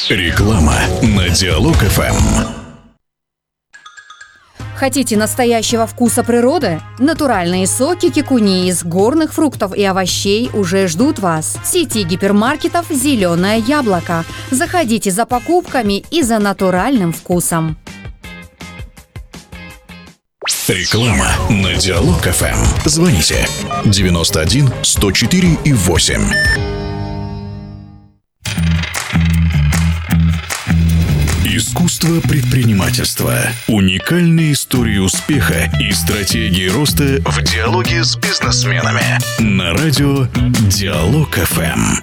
Реклама на Диалог ФМ. Хотите настоящего вкуса природы? Натуральные соки кикуни из горных фруктов и овощей уже ждут вас. В сети гипермаркетов «Зеленое яблоко». Заходите за покупками и за натуральным вкусом. Реклама на Диалог ФМ. Звоните 91 104 и 8. Искусство предпринимательства. Уникальные истории успеха и стратегии роста в диалоге с бизнесменами. На радио Диалог ФМ.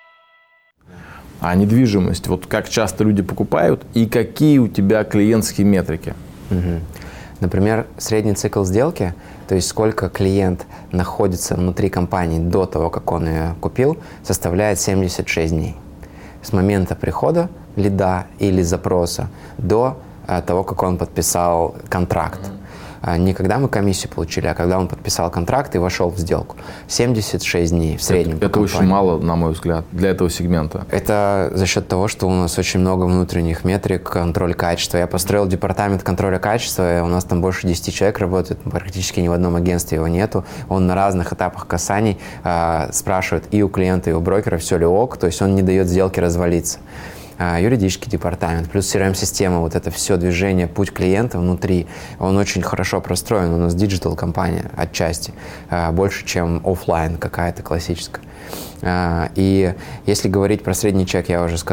А недвижимость, вот как часто люди покупают и какие у тебя клиентские метрики? Например, средний цикл сделки, то есть сколько клиент находится внутри компании до того, как он ее купил, составляет 76 дней. С момента прихода лида или запроса до того, как он подписал контракт. Не когда мы комиссию получили, а когда он подписал контракт и вошел в сделку. 76 дней в среднем. Это очень мало, на мой взгляд, для этого сегмента. Это за счет того, что у нас очень много внутренних метрик, контроль качества. Я построил департамент контроля качества, и у нас там больше 10 человек работает, практически ни в одном агентстве его нету. Он на разных этапах касаний спрашивает и у клиента, и у брокера, все ли ок, то есть он не дает сделке развалиться. Юридический департамент, плюс CRM-система, вот это все движение, путь клиента внутри, он очень хорошо простроен. У нас диджитал-компания отчасти, больше, чем офлайн какая-то классическая. И если говорить про средний чек, я уже сказал,